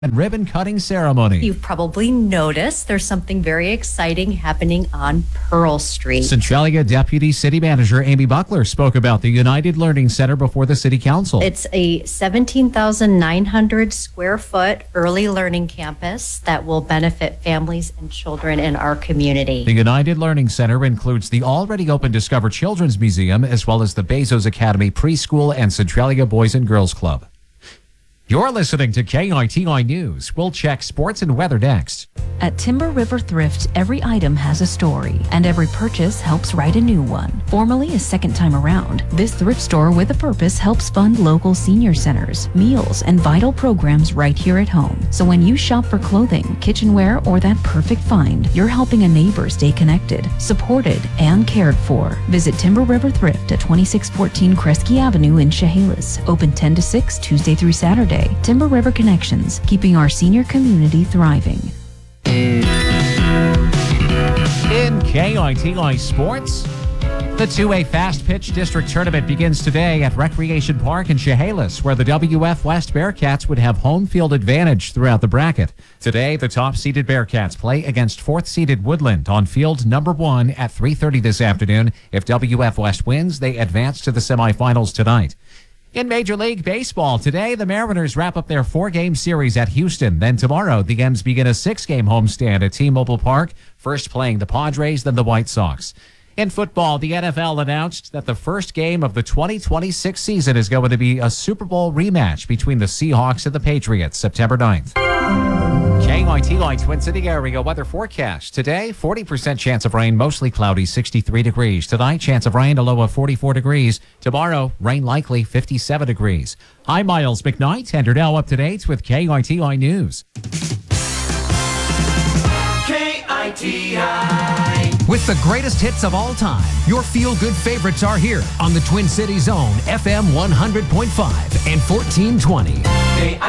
and ribbon cutting ceremony. You've probably noticed there's something very exciting happening on Pearl Street. Centralia Deputy City Manager Amy Buckler spoke about the United Learning Center before the City Council. It's a 17,900 square foot early learning campus that will benefit families and children in our community. The United Learning Center includes the already open Discover Children's Museum as well as the Bezos Academy Preschool and Centralia Boys and Girls Club. You're listening to KITI News. We'll check sports and weather next. At Timber River Thrift, every item has a story, and every purchase helps write a new one. Formerly a second time around, this thrift store with a purpose helps fund local senior centers, meals, and vital programs right here at home. So when you shop for clothing, kitchenware, or that perfect find, you're helping a neighbor stay connected, supported, and cared for. Visit Timber River Thrift at 2614 Kresge Avenue in Chehalis. Open 10 to 6, Tuesday through Saturday. Timber River Connections, keeping our senior community thriving. In KITI Sports, the 2A Fast Pitch District Tournament begins today at Recreation Park in Chehalis, where the WF West Bearcats would have home field advantage throughout the bracket. Today, the top-seeded Bearcats play against fourth-seeded Woodland on field number 1 at 3:30 this afternoon. If WF West wins, they advance to the semifinals tonight. In Major League Baseball, today the Mariners wrap up their 4-game series at Houston. Then tomorrow, the M's begin a 6-game homestand at T-Mobile Park, first playing the Padres, then the White Sox. In football, the NFL announced that the first game of the 2026 season is going to be a Super Bowl rematch between the Seahawks and the Patriots, September 9th. KITI Twin City area weather forecast. Today, 40% chance of rain, mostly cloudy, 63 degrees. Tonight, chance of rain, a low of 44 degrees. Tomorrow, rain likely, 57 degrees. I'm Miles McKnight, and you're now up to date with KITI News. KITI. With the greatest hits of all time, your feel-good favorites are here on the Twin Cities Zone, FM 100.5 and 1420. KITI.